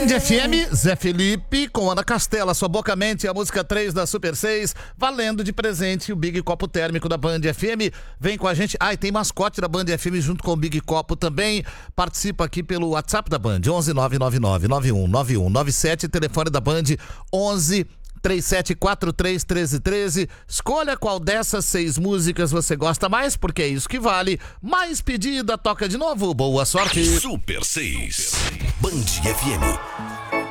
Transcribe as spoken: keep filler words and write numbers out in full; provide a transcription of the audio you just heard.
Band F M, Zé Felipe com Ana Castela, Sua Boca Mente, a música três da Super seis, valendo de presente o Big Copo Térmico da Band F M. Vem com a gente. Ah, e tem mascote da Band F M junto com o Big Copo também. Participa aqui pelo WhatsApp da Band, onze nove nove nove nove um nove um nove sete, telefone da Band onze três sete quatro três um três um três. Escolha qual dessas seis músicas você gosta mais, porque é isso que vale. Mais pedida, toca de novo. Boa sorte. Super seis, Band F M.